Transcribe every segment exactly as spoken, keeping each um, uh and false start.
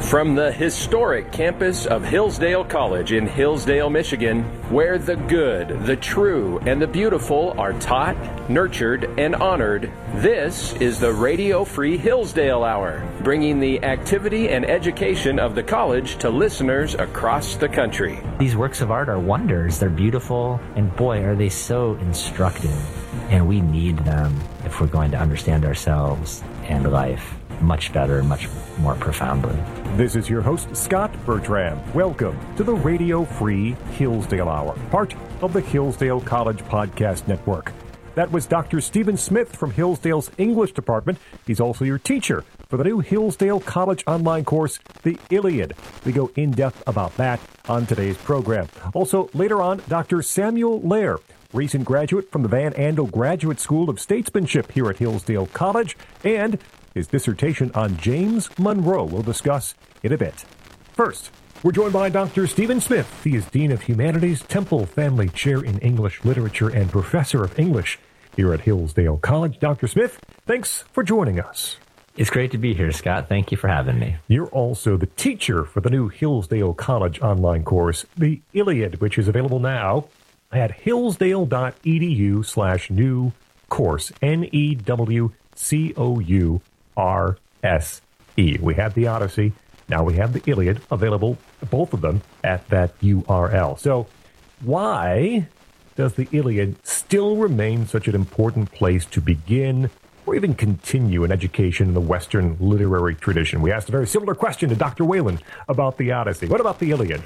From the historic campus of Hillsdale College in Hillsdale, Michigan, where the good, the true, and the beautiful are taught, nurtured, and honored, this is the Radio Free Hillsdale Hour, bringing the activity and education of the college to listeners across the country. These works of art are wonders. They're beautiful, and boy, are they so instructive. And we need them if we're going to understand ourselves and life much better, much more profoundly. This is your host, Scott Bertram. Welcome to the Radio Free Hillsdale Hour, part of the Hillsdale College Podcast Network. That was Doctor Stephen Smith from Hillsdale's English Department. He's also your teacher for the new Hillsdale College online course, The Iliad. We go in-depth about that on today's program. Also, later on, Doctor Samuel Lair, recent graduate from the Van Andel Graduate School of Statesmanship here at Hillsdale College, and his dissertation on James Monroe we'll discuss in a bit. First, we're joined by Doctor Stephen Smith. He is Dean of Humanities, Temple Family Chair in English Literature, and Professor of English here at Hillsdale College. Doctor Smith, thanks for joining us. It's great to be here, Scott. Thank you for having me. You're also the teacher for the new Hillsdale College online course, The Iliad, which is available now at hillsdale.edu slash new course, N E W C O U R S E. We have the Odyssey. Now we have the Iliad available, both of them, at that U R L. So why does the Iliad still remain such an important place to begin or even continue an education in the Western literary tradition? We asked a very similar question to Doctor Whalen about the Odyssey. What about the Iliad?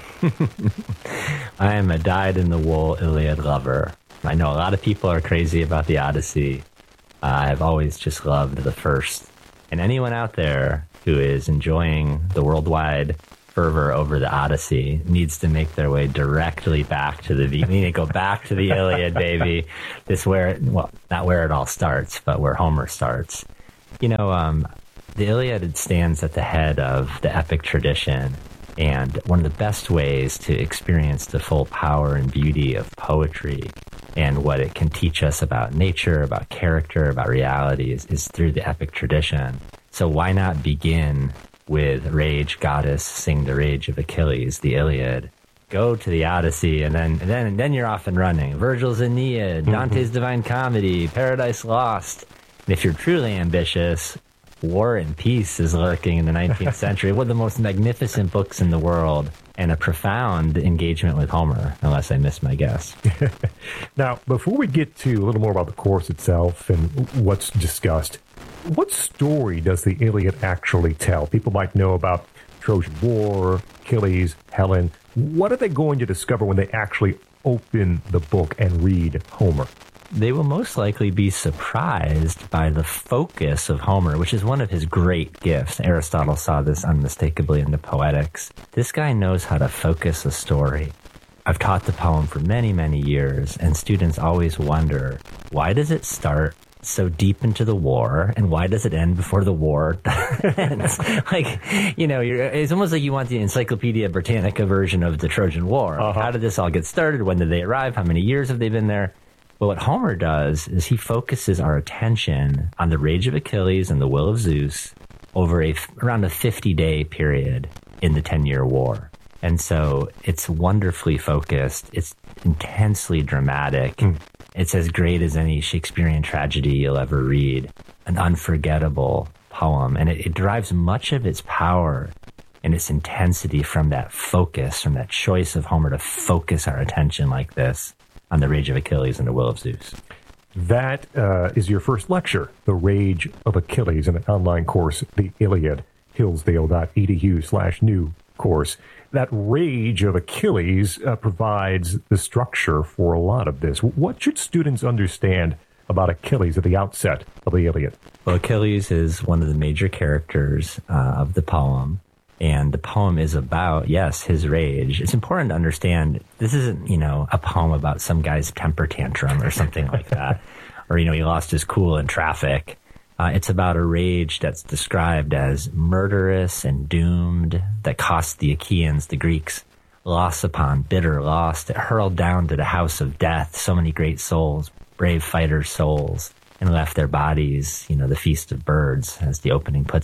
I am a dyed-in-the-wool Iliad lover. I know a lot of people are crazy about the Odyssey. Uh, I've always just loved the first. And anyone out there who is enjoying the worldwide fervor over the Odyssey needs to make their way directly back to the, we need to go back to the Iliad, baby. This where, well, not where it all starts, but where Homer starts. You know, um, the Iliad stands at the head of the epic tradition, and one of the best ways to experience the full power and beauty of poetry and what it can teach us about nature, about character, about reality is, is through the epic tradition. So why not begin with Rage Goddess, Sing the Rage of Achilles, the Iliad, go to the Odyssey, and then and then and then you're off and running. Virgil's Aeneid, Dante's mm-hmm. Divine Comedy, Paradise Lost. And if you're truly ambitious, War and Peace is lurking in the nineteenth century, one of the most magnificent books in the world, and a profound engagement with Homer, unless I miss my guess. Now, before we get to a little more about the course itself and what's discussed, what story does the Iliad actually tell? People might know about Trojan War, Achilles, Helen. What are they going to discover when they actually open the book and read Homer? They will most likely be surprised by the focus of Homer, which is one of his great gifts. Aristotle saw this unmistakably in the Poetics. This guy knows how to focus a story. I've taught the poem for many, many years, and students always wonder, why does it start so deep into the war, and why does it end before the war ends? Like, you know, you're, it's almost like you want the Encyclopedia Britannica version of the Trojan War. Uh-huh. How did this all get started? When did they arrive? How many years have they been there? But what Homer does is he focuses our attention on the rage of Achilles and the will of Zeus over a around a fifty-day period in the ten-year war. And so it's wonderfully focused. It's intensely dramatic. Mm. It's as great as any Shakespearean tragedy you'll ever read. An unforgettable poem. And it, it derives much of its power and its intensity from that focus, from that choice of Homer to focus our attention like this on the rage of Achilles and the will of Zeus. That uh, is your first lecture, The Rage of Achilles, in an online course, The Iliad, hillsdale.edu slash new course. That rage of Achilles uh, provides the structure for a lot of this. What should students understand about Achilles at the outset of the Iliad? Well, Achilles is one of the major characters uh, of the poem. And the poem is about, yes, his rage. It's important to understand this isn't, you know, a poem about some guy's temper tantrum or something like that. Or, you know, he lost his cool in traffic. Uh, it's about a rage that's described as murderous and doomed, that cost the Achaeans, the Greeks, loss upon bitter loss, that hurled down to the house of death so many great souls, brave fighters' souls, and left their bodies, you know, the feast of birds, as the opening puts it.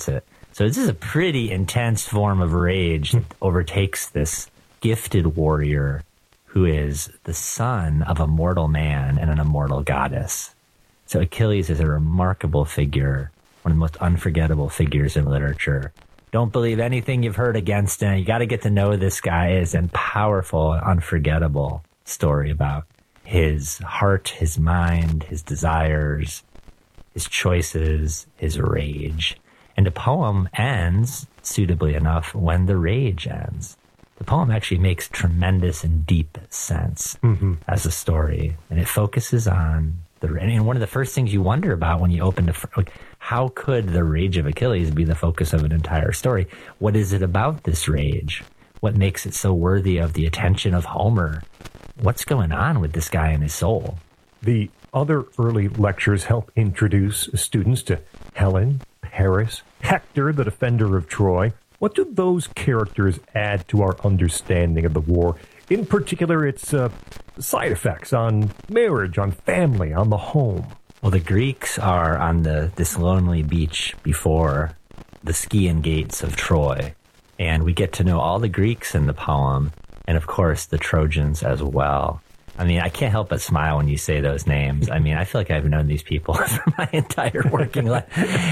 So this is a pretty intense form of rage that overtakes this gifted warrior who is the son of a mortal man and an immortal goddess. So Achilles is a remarkable figure, one of the most unforgettable figures in literature. Don't believe anything you've heard against him. You got to get to know this guy. It's a powerful, unforgettable story about his heart, his mind, his desires, his choices, his rage. And the poem ends, suitably enough, when the rage ends. The poem actually makes tremendous and deep sense mm-hmm. as a story. And it focuses on the, and one of the first things you wonder about when you open the, like, how could the rage of Achilles be the focus of an entire story? What is it about this rage? What makes it so worthy of the attention of Homer? What's going on with this guy and his soul? The other early lectures help introduce students to Helen, Paris, Hector, the defender of Troy. What do those characters add to our understanding of the war? In particular, its uh, side effects on marriage, on family, on the home. Well, the Greeks are on the this lonely beach before the Scaean gates of Troy. And we get to know all the Greeks in the poem, and of course the Trojans as well. I mean, I can't help but smile when you say those names. I mean, I feel like I've known these people for my entire working life.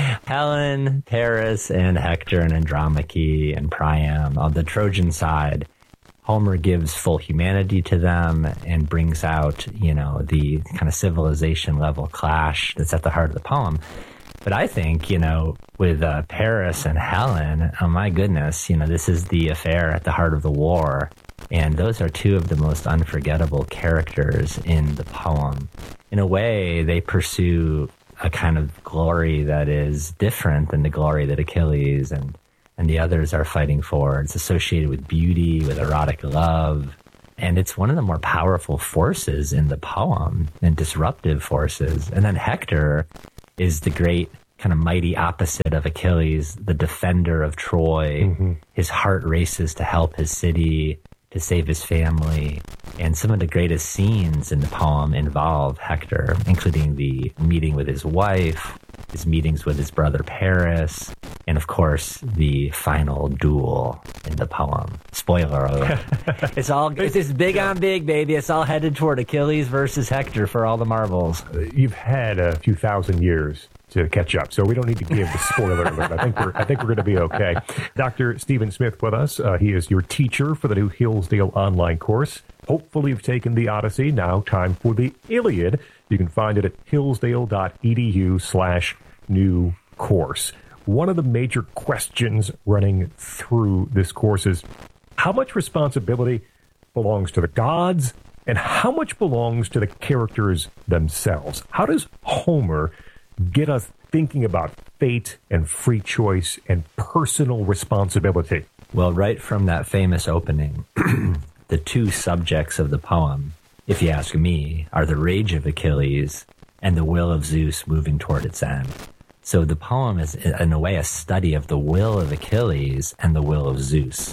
Helen, Paris, and Hector, and Andromache, and Priam. On the Trojan side, Homer gives full humanity to them and brings out, you know, the kind of civilization level clash that's at the heart of the poem. But I think, you know, with uh, Paris and Helen, oh my goodness, you know, this is the affair at the heart of the war. And those are two of the most unforgettable characters in the poem. In a way, they pursue a kind of glory that is different than the glory that Achilles and, and the others are fighting for. It's associated with beauty, with erotic love. And it's one of the more powerful forces in the poem and disruptive forces. And then Hector is the great kind of mighty opposite of Achilles, the defender of Troy. Mm-hmm. His heart races to help his city, to save his family. And some of the greatest scenes in the poem involve Hector, including the meeting with his wife, his meetings with his brother Paris, and of course, the final duel in the poem. Spoiler alert. It's all, it's just big on big, baby. It's all headed toward Achilles versus Hector for all the marbles. You've had a few thousand years to catch up, so we don't need to give the spoiler alert. I think we're I think we're going to be okay. Doctor Stephen Smith with us. Uh, he is your teacher for the new Hillsdale online course. Hopefully you've taken the Odyssey. Now time for the Iliad. You can find it at hillsdale.edu slash new course. One of the major questions running through this course is how much responsibility belongs to the gods and how much belongs to the characters themselves? How does Homer get us thinking about fate and free choice and personal responsibility? Well, right from that famous opening, the two subjects of the poem, if you ask me, are the rage of Achilles and the will of Zeus moving toward its end. So the poem is, in a way, a study of the will of Achilles and the will of Zeus.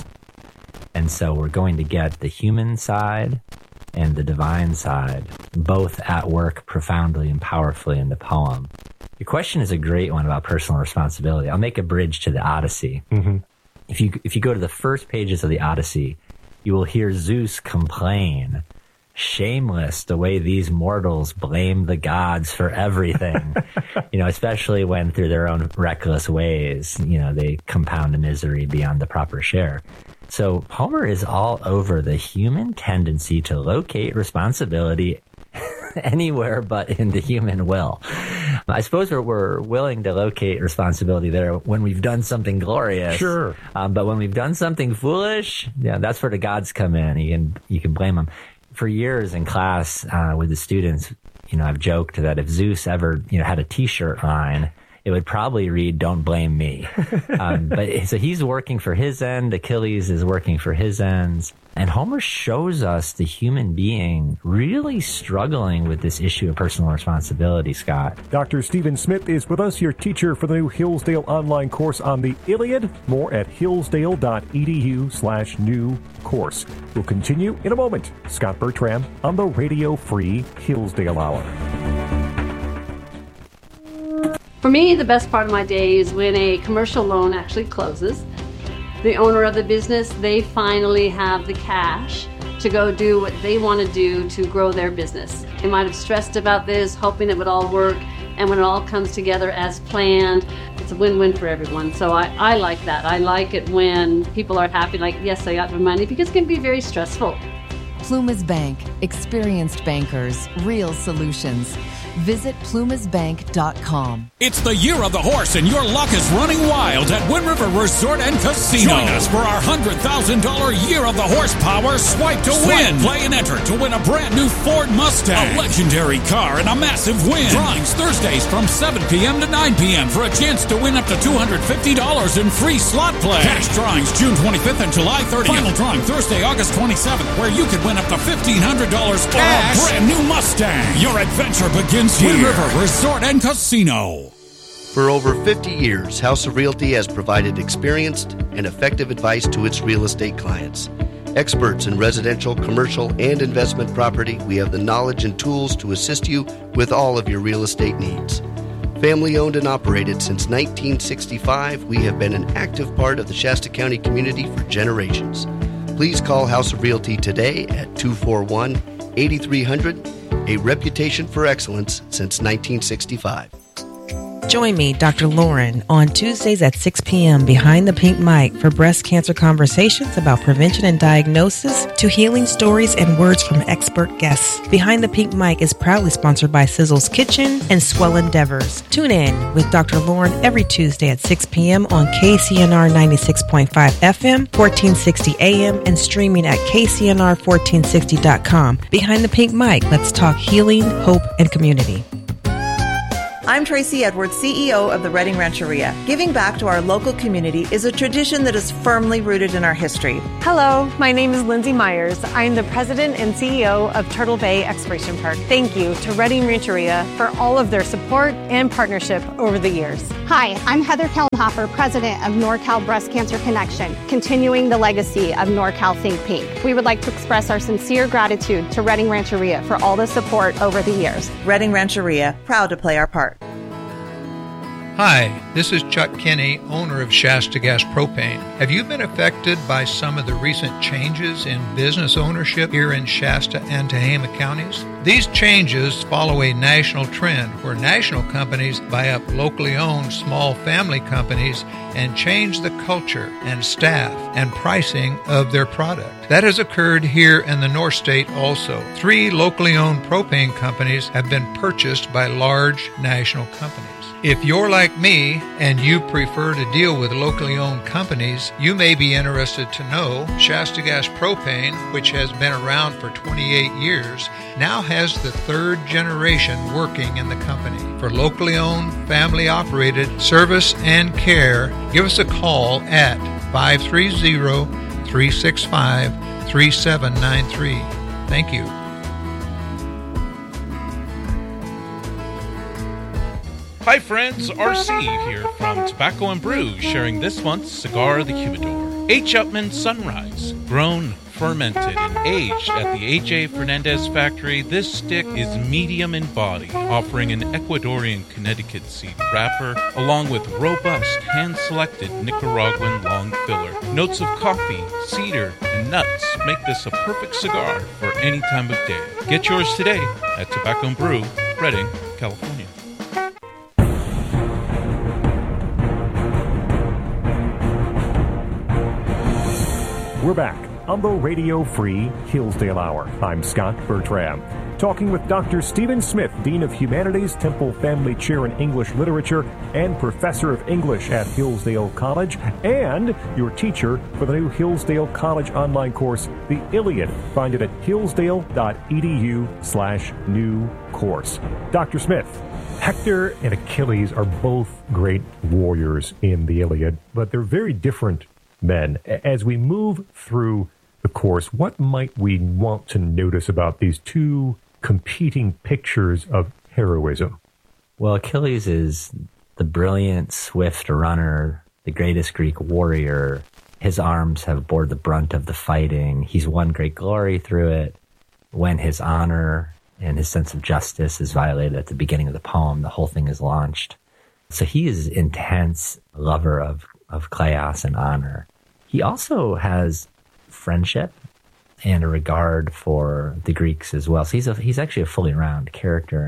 And so we're going to get the human side and the divine side, both at work profoundly and powerfully in the poem. Your question is a great one about personal responsibility. I'll make a bridge to the Odyssey. Mm-hmm. If you if you go to the first pages of the Odyssey, you will hear Zeus complain, shameless the way these mortals blame the gods for everything. You know, especially when through their own reckless ways, you know, they compound the misery beyond the proper share. So Homer is all over the human tendency to locate responsibility anywhere but in the human will. I suppose we're, we're willing to locate responsibility there when we've done something glorious. Sure. Um, but when we've done something foolish, yeah, that's where the gods come in. You can, you can blame them. For years in class uh, with the students, you know, I've joked that if Zeus ever, you know, had a T-shirt line, it would probably read, "Don't blame me." um, but so he's working for his end. Achilles is working for his ends. And Homer shows us the human being really struggling with this issue of personal responsibility, Scott. Doctor Stephen Smith is with us, your teacher for the new Hillsdale online course on the Iliad. More at hillsdale.edu slash new course. We'll continue in a moment. Scott Bertram on the Radio Free Hillsdale Hour. For me, the best part of my day is when a commercial loan actually closes. The owner of the business, they finally have the cash to go do what they want to do to grow their business. They might have stressed about this, hoping it would all work, and when it all comes together as planned, it's a win-win for everyone. So I, I like that. I like it when people are happy, like, yes, I got my money, because it can be very stressful. Plumas Bank, experienced bankers, real solutions. Visit plumas bank dot com. It's the year of the horse, and your luck is running wild at Wind River Resort and Casino. Join us for our one hundred thousand dollars Year of the Horsepower Swipe to Swipe, Win. Play and enter to win a brand new Ford Mustang, a legendary car, and a massive win. Drawings Thursdays from seven p.m. to nine p.m. for a chance to win up to two hundred fifty dollars in free slot play. Cash drawings June twenty-fifth and July thirtieth. Final drawing Thursday, August twenty-seventh, where you could win up to fifteen hundred dollars cash or a brand new Mustang. Your adventure begins here. Wind River Resort and Casino. For over fifty years, House of Realty has provided experienced and effective advice to its real estate clients. Experts in residential, commercial, and investment property, we have the knowledge and tools to assist you with all of your real estate needs. Family owned and operated since nineteen sixty-five, we have been an active part of the Shasta County community for generations. Please call House of Realty today at two four one, eight three hundred, a reputation for excellence since nineteen sixty-five. Join me, Doctor Lauren, on Tuesdays at six p.m. behind the pink mic for breast cancer conversations about prevention and diagnosis to healing stories and words from expert guests. Behind the Pink Mic is proudly sponsored by Sizzle's Kitchen and Swell Endeavors. Tune in with Doctor Lauren every Tuesday at six p.m. on K C N R ninety-six point five F M, fourteen sixty A M, and streaming at K C N R fourteen sixty dot com. Behind the Pink Mic, let's talk healing, hope, and community. I'm Tracy Edwards, C E O of the Redding Rancheria. Giving back to our local community is a tradition that is firmly rooted in our history. Hello, my name is Lindsay Myers. I'm the president and C E O of Turtle Bay Exploration Park. Thank you to Redding Rancheria for all of their support and partnership over the years. Hi, I'm Heather Kellenhofer, president of NorCal Breast Cancer Connection, continuing the legacy of NorCal Think Pink. We would like to express our sincere gratitude to Redding Rancheria for all the support over the years. Redding Rancheria, proud to play our part. Hi, this is Chuck Kinney, owner of Shasta Gas Propane. Have you been affected by some of the recent changes in business ownership here in Shasta and Tehama counties? These changes follow a national trend where national companies buy up locally owned small family companies and change the culture and staff and pricing of their product. That has occurred here in the North State also. Three locally owned propane companies have been purchased by large national companies. If you're like me and you prefer to deal with locally owned companies, you may be interested to know Shasta Gas Propane, which has been around for twenty-eight years, now has the third generation working in the company. For locally owned, family operated service and care, give us a call at five three zero, three six five, three seven nine three. Thank you. Hi friends, R C here from Tobacco and Brew, sharing this month's Cigar of the Humidor. H. Upmann Sunrise, grown, fermented, and aged at the A J Fernandez factory, this stick is medium in body, offering an Ecuadorian Connecticut seed wrapper, along with robust, hand-selected Nicaraguan long filler. Notes of coffee, cedar, and nuts make this a perfect cigar for any time of day. Get yours today at Tobacco and Brew, Redding, California. We're back on the Radio Free Hillsdale Hour. I'm Scott Bertram, talking with Doctor Stephen Smith, Dean of Humanities, Temple Family Chair in English Literature, and Professor of English at Hillsdale College, and your teacher for the new Hillsdale College online course, The Iliad. Find it at hillsdale.edu slash new course. Doctor Smith, Hector and Achilles are both great warriors in the Iliad, but they're very different men. As we move through the course, what might we want to notice about these two competing pictures of heroism? Well, Achilles is the brilliant, swift runner, the greatest Greek warrior. His arms have borne the brunt of the fighting. He's won great glory through it. When his honor and his sense of justice is violated at the beginning of the poem, the whole thing is launched. So he is intense lover of, of kleos and honor. He also has friendship and a regard for the Greeks as well. So he's a, he's actually a fully round character.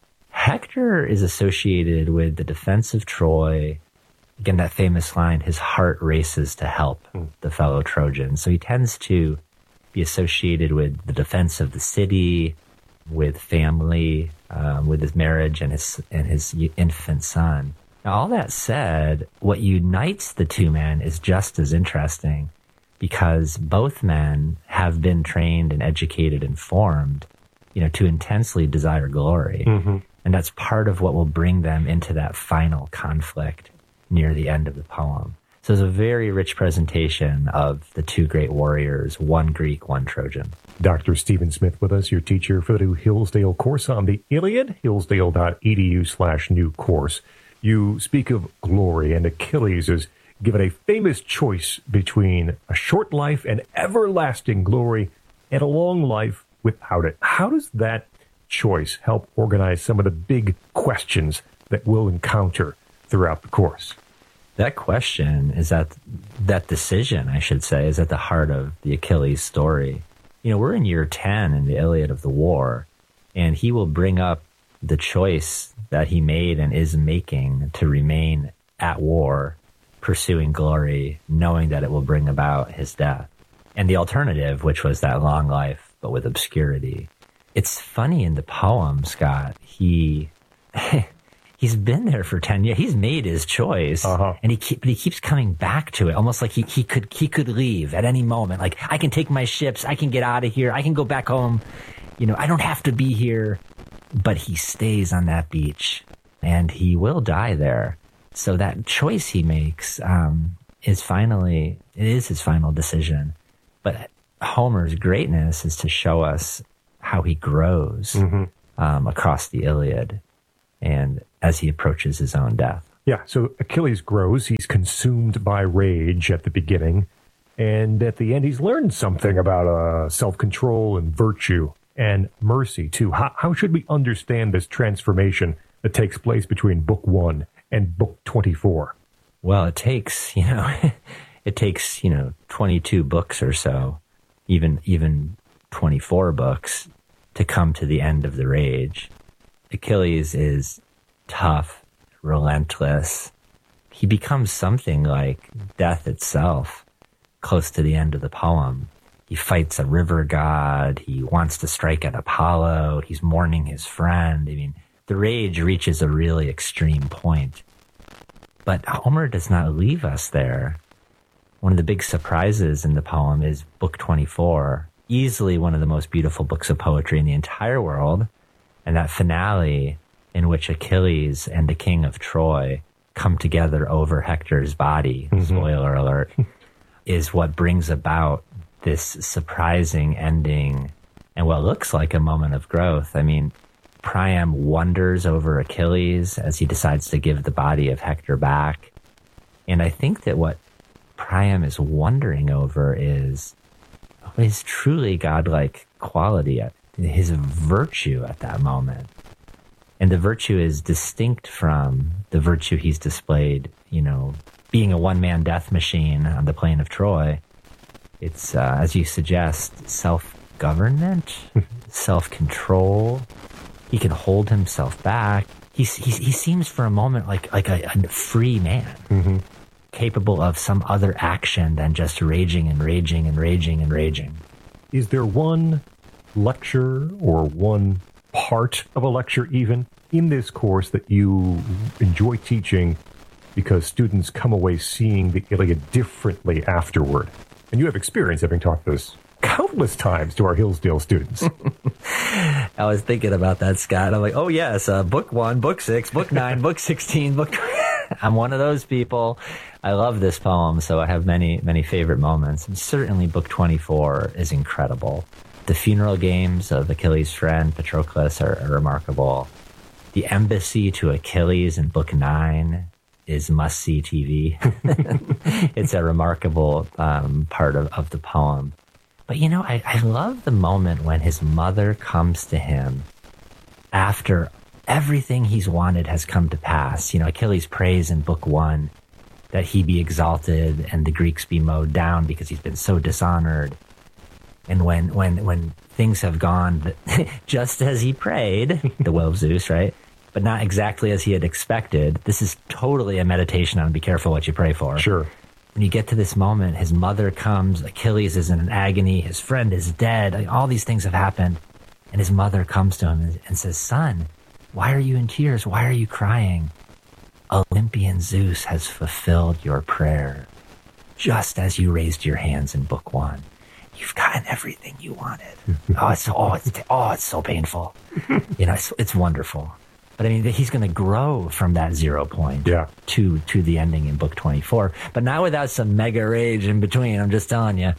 Hector is associated with the defense of Troy. Again, that famous line, his heart races to help mm. the fellow Trojans. So he tends to be associated with the defense of the city, with family, um, with his marriage and his and his infant son. Now, all that said, what unites the two men is just as interesting, because both men have been trained and educated and formed, you know, to intensely desire glory. Mm-hmm. And that's part of what will bring them into that final conflict near the end of the poem. So it's a very rich presentation of the two great warriors, one Greek, one Trojan. Doctor Stephen Smith with us, your teacher for the new Hillsdale course on the Iliad, hillsdale.edu slash new course. You speak of glory, and Achilles is given a famous choice between a short life and everlasting glory and a long life without it. How does that choice help organize some of the big questions that we'll encounter throughout the course? That question is at that decision, I should say, is at the heart of the Achilles story. You know, we're in year ten in the Iliad of the war, and he will bring up the choice that he made and is making to remain at war, pursuing glory, knowing that it will bring about his death. And the alternative, which was that long life, but with obscurity. It's funny in the poem, Scott, he... He's been there for ten years. He's made his choice, uh-huh. and he keep, but he keeps coming back to it, almost like he, he could he could leave at any moment. Like, I can take my ships, I can get out of here, I can go back home. You know, I don't have to be here. But he stays on that beach, and he will die there. So that choice he makes um, is finally it is his final decision. But Homer's greatness is to show us how he grows mm-hmm. um, across the Iliad, and as he approaches his own death. Yeah, so Achilles grows. He's consumed by rage at the beginning. And at the end, he's learned something about uh, self-control and virtue and mercy, too. How, how should we understand this transformation that takes place between Book One and Book twenty-four? Well, it takes, you know, it takes, you know, twenty-two books or so, even even twenty-four books to come to the end of the rage. Achilles is tough, relentless. He becomes something like death itself close to the end of the poem. He fights a river god. He wants to strike at Apollo. He's mourning his friend. I mean, the rage reaches a really extreme point. But Homer does not leave us there. One of the big surprises in the poem is Book twenty-four, easily one of the most beautiful books of poetry in the entire world. And that finale in which Achilles and the king of Troy come together over Hector's body, mm-hmm. spoiler alert, is what brings about this surprising ending and what looks like a moment of growth. I mean, Priam wonders over Achilles as he decides to give the body of Hector back. And I think that what Priam is wondering over is his truly godlike quality, his virtue at that moment. And the virtue is distinct from the virtue he's displayed, you know, being a one-man death machine on the plain of Troy. It's, uh, as you suggest, self-government, self-control. He can hold himself back. He, he, he seems for a moment like, like a, a free man, mm-hmm. capable of some other action than just raging and raging and raging and raging. Is there one lecture or one part of a lecture even in this course that you enjoy teaching because students come away seeing the Iliad differently afterward? And you have experience having taught this countless times to our Hillsdale students. I was thinking about that, Scott. I'm like, oh yes, uh, book one, book six, book nine, book sixteen, book I'm one of those people. I love this poem, so I have many, many favorite moments. And certainly book twenty-four is incredible. The funeral games of Achilles' friend Patroclus are, are remarkable. The embassy to Achilles in book nine is must-see T V. It's a remarkable um, part of, of the poem. But, you know, I, I love the moment when his mother comes to him after everything he's wanted has come to pass. You know, Achilles prays in book one that he be exalted and the Greeks be mowed down because he's been so dishonored. And when when when things have gone just as he prayed, the will of Zeus, right? But not exactly as he had expected. This is totally a meditation on be careful what you pray for. Sure. When you get to this moment, his mother comes, Achilles is in an agony, his friend is dead, like, all these things have happened. And his mother comes to him and, and says, son, why are you in tears? Why are you crying? Olympian Zeus has fulfilled your prayer, just as you raised your hands in book one. You've gotten everything you wanted. oh, it's oh, it's oh, it's so painful. You know, it's it's wonderful. But I mean, he's going to grow from that zero point yeah. to to the ending in book twenty-four, but not without some mega rage in between. I'm just telling you.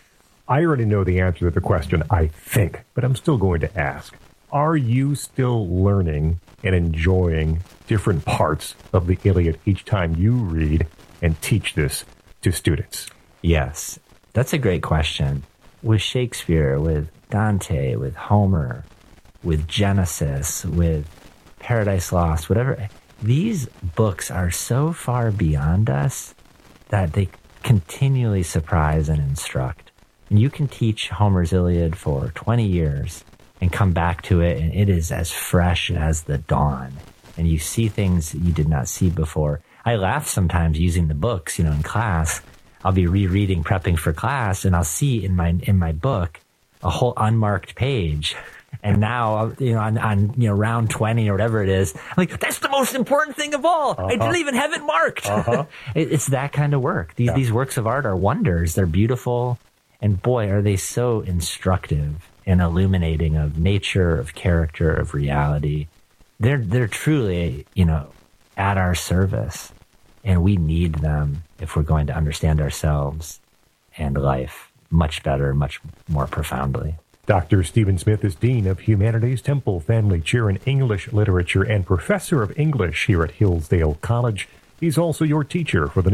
I already know the answer to the question, I think, but I'm still going to ask. Are you still learning and enjoying different parts of the Iliad each time you read and teach this to students? Yes, that's a great question. With Shakespeare, with Dante, with Homer, with Genesis, with Paradise Lost, whatever, these books are so far beyond us that they continually surprise and instruct. And you can teach Homer's Iliad for twenty years and come back to it, and it is as fresh as the dawn. And you see things that you did not see before. I laugh sometimes using the books, you know, in class. I'll be rereading, prepping for class, and I'll see in my in my book a whole unmarked page. And now, you know, on, on you know round twenty or whatever it is, I'm like, that's the most important thing of all. Uh-huh. I didn't even have it marked. Uh-huh. it, it's that kind of work. These yeah. these works of art are wonders. They're beautiful, and boy, are they so instructive and illuminating of nature, of character, of reality. They're they're truly, you know, at our service, and we need them if we're going to understand ourselves and life much better, much more profoundly. Doctor Stephen Smith is Dean of Humanities, Temple Family Chair in English Literature, and Professor of English here at Hillsdale College. He's also your teacher for the